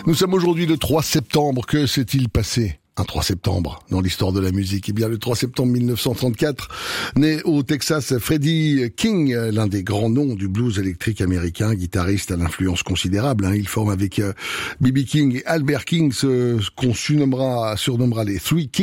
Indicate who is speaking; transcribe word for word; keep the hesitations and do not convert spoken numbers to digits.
Speaker 1: Nous sommes aujourd'hui le trois septembre. Que s'est-il passé un trois septembre dans l'histoire de la musique? Eh bien, le trois septembre mille neuf cent trente-quatre, né au Texas, Freddie King, l'un des grands noms du blues électrique américain, guitariste à l'influence considérable. Hein. Il forme avec euh, B B King et Albert King ce qu'on surnommera, surnommera les Three Kings.